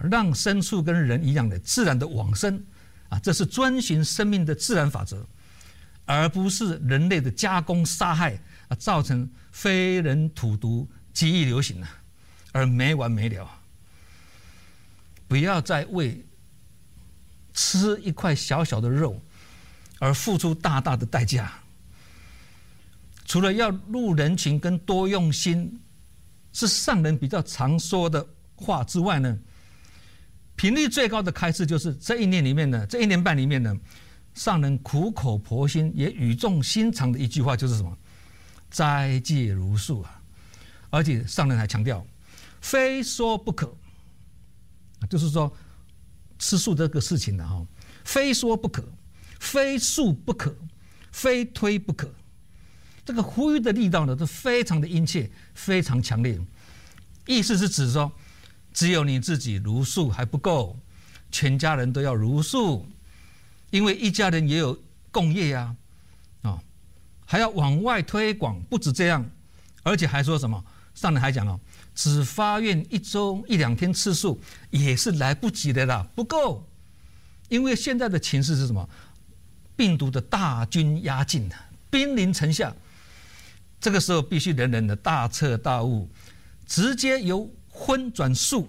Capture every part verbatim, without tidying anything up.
让牲畜跟人一样的自然的往生啊，这是遵循生命的自然法则，而不是人类的加工杀害啊，造成非人土毒极易流行啊，而没完没了。不要再为吃一块小小的肉而付出大大的代价。除了要入人群跟多用心是上人比较常说的话之外呢，频率最高的开示就是这一年里面呢，这一年半里面呢，上人苦口婆心也语重心长的一句话就是什么？斋戒如素啊！而且上人还强调，非说不可，就是说吃素这个事情呢，哈，非说不可，非素不可，非推不可。这个呼吁的力道呢，是非常的殷切，非常强烈。意思是指说，只有你自己如素还不够，全家人都要如素，因为一家人也有共业啊，啊，还要往外推广。不止这样，而且还说什么？上人还讲哦，只发愿一周一两天吃素也是来不及的啦，不够，因为现在的情势是什么？病毒的大军压境，兵临城下。这个时候必须人人的大彻大悟，直接由荤转素，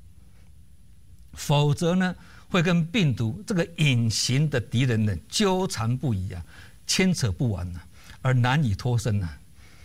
否则呢会跟病毒这个隐形的敌人呢纠缠不已啊，牵扯不完啊，而难以脱身啊。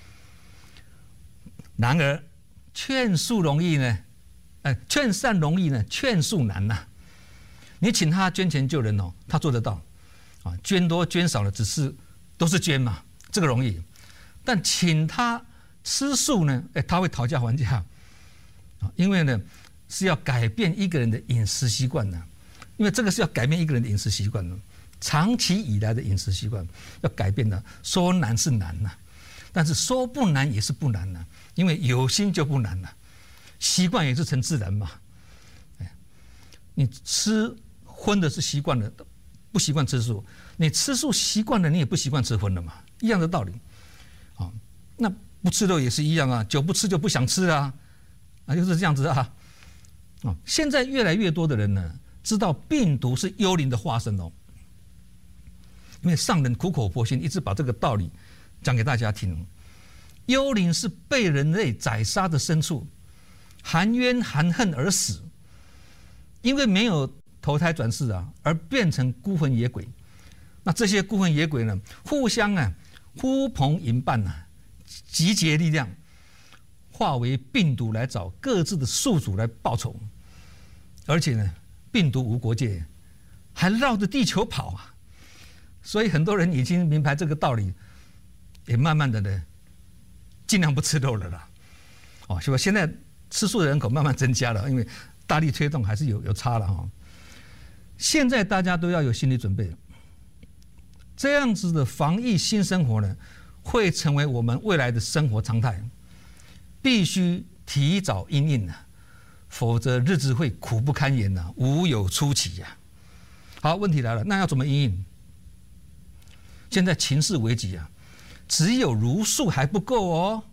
然而劝素容易呢，呃，劝善容易呢，劝素难呐、啊。你请他捐钱救人哦，他做得到啊，捐多捐少了，只是都是捐嘛，这个容易。但请他吃素呢，哎，他会讨价还价，啊，因为呢是要改变一个人的饮食习惯的，因为这个是要改变一个人的饮食习惯的，长期以来的饮食习惯要改变的，说难是难呐、啊，但是说不难也是不难呐、啊，因为有心就不难了、啊，习惯也是成自然嘛，哎，你吃荤的是习惯了，不习惯吃素，你吃素习惯了，你也不习惯吃荤了嘛，一样的道理。啊，那不吃肉也是一样啊，久不吃就不想吃啊，啊，就是这样子啊。啊，现在越来越多的人呢，知道病毒是幽灵的化身哦，因为上人苦口婆心，一直把这个道理讲给大家听。幽灵是被人类宰杀的牲畜，含冤含恨而死，因为没有投胎转世啊，而变成孤魂野鬼。那这些孤魂野鬼呢，互相啊。呼朋引伴呐、啊，集结力量，化为病毒来找各自的宿主来报仇。而且呢，病毒无国界，还绕着地球跑啊！所以很多人已经明白这个道理，也慢慢的呢，尽量不吃肉了啦。哦，是吧？现在吃素的人口慢慢增加了，因为大力推动还是有有差了哈、哦。现在大家都要有心理准备。这样子的防疫新生活呢，会成为我们未来的生活常态，必须提早因应啊，否则日子会苦不堪言呐、啊，无有出期呀、啊。好，问题来了，那要怎么因应？现在情势危急啊，只有如素还不够哦。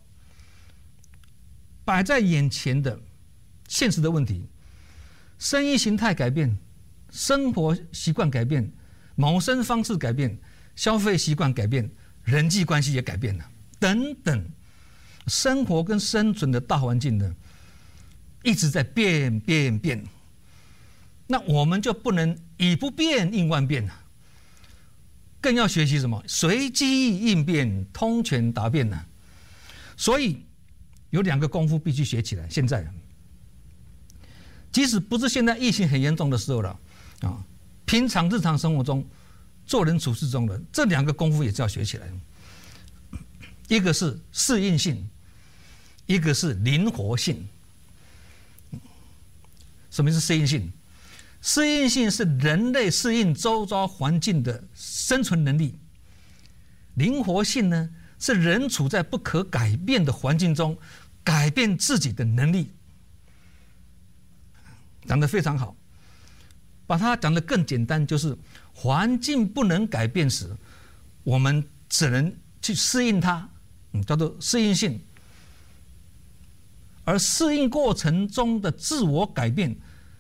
摆在眼前的现实的问题，生意形态改变，生活习惯改变，谋生方式改变。消费习惯改变，人际关系也改变了，等等，生活跟生存的大环境呢，一直在变变变。那我们就不能以不变应万变了，更要学习什么？随机应变，通权达变呢。所以有两个功夫必须学起来。现在，即使不是现在疫情很严重的时候了啊，平常日常生活中。做人处事中的这两个功夫也是要学起来，一个是适应性，一个是灵活性。什么是适应性？适应性是人类适应周遭环境的生存能力，灵活性呢是人处在不可改变的环境中改变自己的能力。讲得非常好。把它讲得更简单，就是环境不能改变时，我们只能去适应它，嗯，叫做适应性。而适应过程中的自我改变，